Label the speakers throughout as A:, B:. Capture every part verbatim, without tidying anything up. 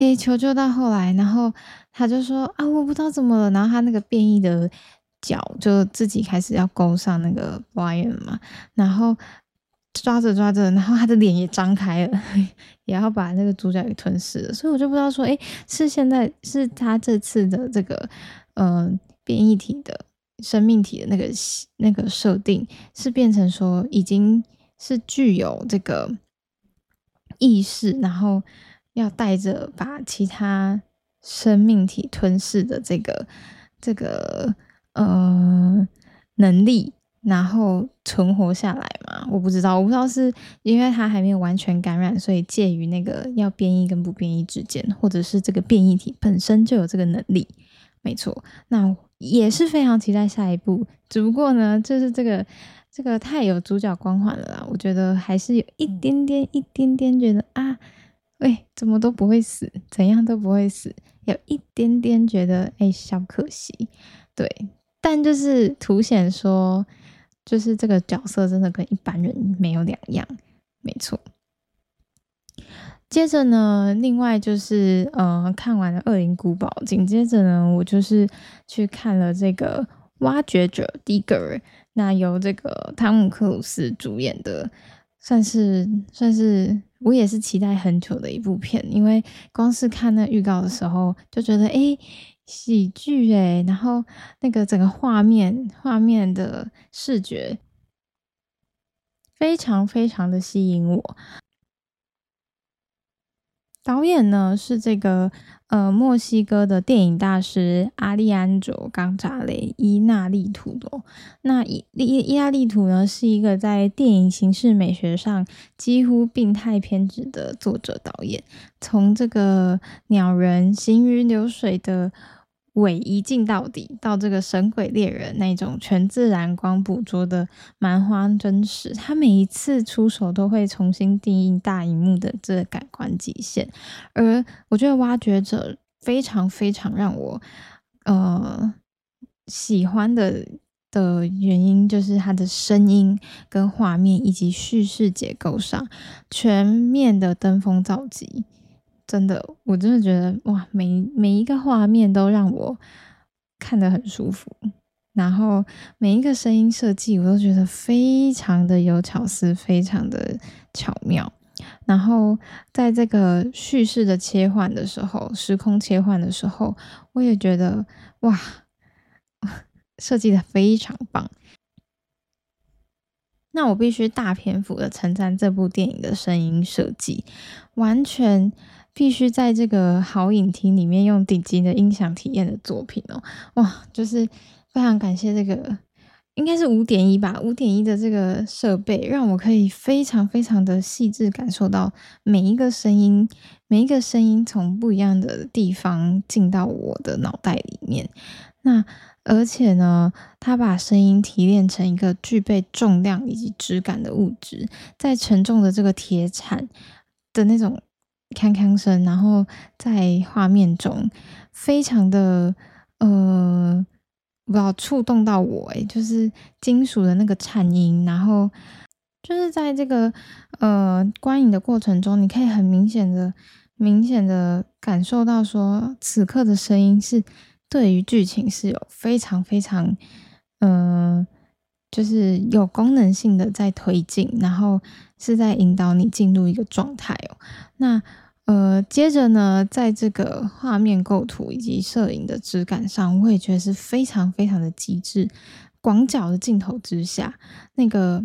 A: 诶，求救到后来，然后他就说：“啊，我不知道怎么了。”然后他那个变异的脚就自己开始要勾上那个 Brian 嘛，然后抓着抓着，然后他的脸也张开了，也要把那个主角给吞噬了。所以我就不知道说，诶，是现在是他这次的这个呃变异体的生命体的那个那个设定，是变成说已经是具有这个意识，然后要带着把其他生命体吞噬的这个这个呃能力，然后存活下来嘛？我不知道，我不知道是因为它还没有完全感染，所以介于那个要变异跟不变异之间，或者是这个变异体本身就有这个能力。没错，那也是非常期待下一部。只不过呢，就是这个这个太有主角光环了啦，我觉得还是有一点点、一点点觉得啊，喂，怎么都不会死，怎样都不会死，有一点点觉得哎、小可惜。对，但就是凸显说，就是这个角色真的跟一般人没有两样，没错。接着呢，另外就是呃，看完了《恶灵古堡》，紧接着呢，我就是去看了这个《挖掘者 Digger》，那由这个汤姆克鲁斯主演的，算是算是我也是期待很久的一部片，因为光是看那预告的时候就觉得，诶，喜剧诶，然后那个整个画面画面的视觉非常非常的吸引我。导演呢是这个呃墨西哥的电影大师阿利安卓·冈扎雷·伊纳利图罗。那伊伊伊纳利图呢是一个在电影形式美学上几乎病态偏执的作者导演，从这个鸟人行云流水的尾一镜到底，到这个神鬼猎人那种全自然光捕捉的蛮荒真实，他每一次出手都会重新定义大荧幕的这个感官极限。而我觉得挖掘者非常非常让我呃喜欢的的原因，就是它的声音跟画面以及叙事结构上全面的登峰造极。真的，我真的觉得哇，每每一个画面都让我看得很舒服，然后每一个声音设计我都觉得非常的有巧思，非常的巧妙。然后在这个叙事的切换的时候，时空切换的时候，我也觉得哇，设计的非常棒。那我必须大篇幅的称赞这部电影的声音设计，完全必须在这个好影厅里面用顶级的音响体验的作品哦。哇，就是非常感谢这个应该是五点一吧五点一的这个设备，让我可以非常非常的细致感受到每一个声音每一个声音从不一样的地方进到我的脑袋里面。那而且呢，它把声音提炼成一个具备重量以及质感的物质，在沉重的这个铁铲的那种锵锵声，然后在画面中非常的呃，不知道触动到我诶，就是金属的那个颤音，然后就是在这个呃观影的过程中，你可以很明显的、明显的感受到说，此刻的声音是对于剧情是有非常非常，嗯、呃就是有功能性的在推进，然后是在引导你进入一个状态哦。那呃，接着呢，在这个画面构图以及摄影的质感上，我也觉得是非常非常的极致。广角的镜头之下，那个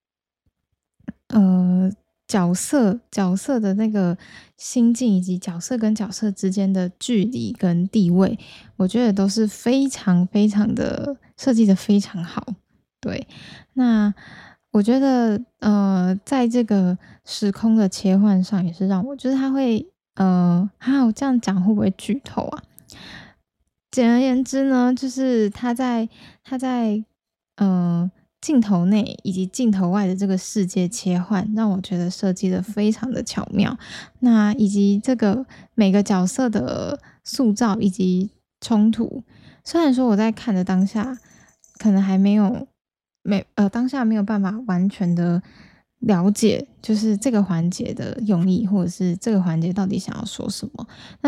A: 呃，角色角色的那个心境，以及角色跟角色之间的距离跟地位，我觉得都是非常非常的设计的非常好。对，那我觉得呃，在这个时空的切换上，也是让我就是他会呃，哈，我这样讲会不会剧透啊？简而言之呢，就是他在他在呃镜头内以及镜头外的这个世界切换，让我觉得设计的非常的巧妙。那以及这个每个角色的塑造以及冲突，虽然说我在看的当下，可能还没有没呃当下没有办法完全的了解，就是这个环节的用意，或者是这个环节到底想要说什么。